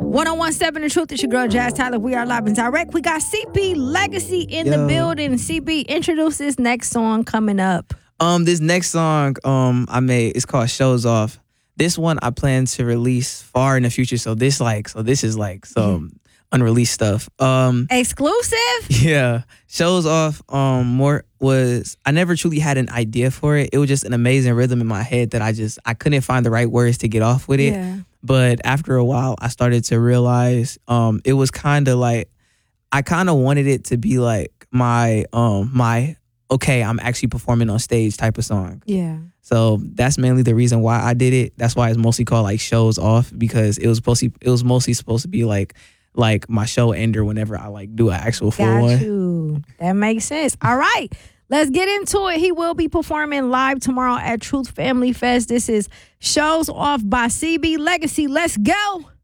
1017 The Truth. It's your girl, Jazz Tyler. We are live and direct. We got CB Legacy in the building. CB, introduce this next song coming up. This next song I made is called Shows Off. This one I plan to release far in the future. So this is some unreleased stuff. Exclusive? Yeah. Shows Off I never truly had an idea for it. It was just an amazing rhythm in my head that I couldn't find the right words to get off with it. Yeah. But after a while I started to realize it was kind of like I kind of wanted it to be like my okay, I'm actually performing on stage type of song. Yeah. So that's mainly the reason why I did it. That's why it's mostly called like Shows Off, because it was mostly supposed to be like my show ender whenever I like do an actual full one. Got you. That makes sense. All right. Let's get into it. He will be performing live tomorrow at Truth Family Fest. This is Shows Off by CB Legacy. Let's go.